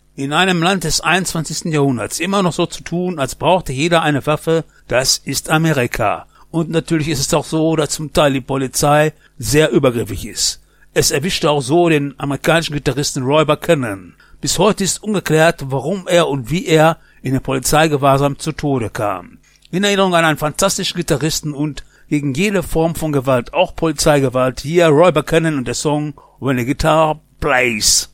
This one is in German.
In einem Land des 21. Jahrhunderts immer noch so zu tun, als brauchte jeder eine Waffe, das ist Amerika. Und natürlich ist es auch so, dass zum Teil die Polizei sehr übergriffig ist. Es erwischte auch so den amerikanischen Gitarristen Roy Buchanan. Bis heute ist ungeklärt, warum er und wie er in den Polizeigewahrsam zu Tode kam. In Erinnerung an einen fantastischen Gitarristen und gegen jede Form von Gewalt, auch Polizeigewalt, hier Roy Buchanan und der Song When the Guitar Plays.